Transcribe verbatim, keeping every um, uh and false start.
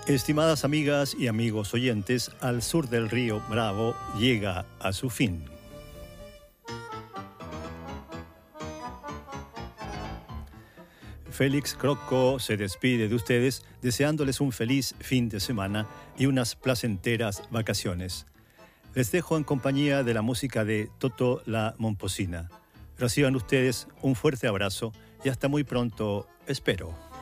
Estimadas amigas y amigos oyentes, Al Sur del Río Bravo llega a su fin. Félix Croco se despide de ustedes deseándoles un feliz fin de semana y unas placenteras vacaciones. Les dejo en compañía de la música de Toto La Momposina. Reciban ustedes un fuerte abrazo y hasta muy pronto, espero.